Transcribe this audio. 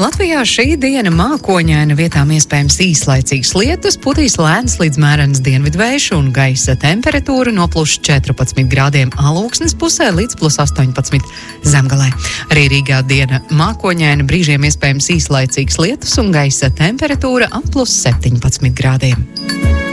Latvijā šī diena mākoņaina, vietām iespējams īslaicīgs lietus, putīs lēns līdz mērens dienvidvējš un gaisa temperatūra no +14 grādiem Alūksnes pusē līdz +18 Zemgalē. Arī Rīgā diena mākoņaina, brīžiem iespējams īslaicīgs lietus un gaisa temperatūra ap +17 grādiem.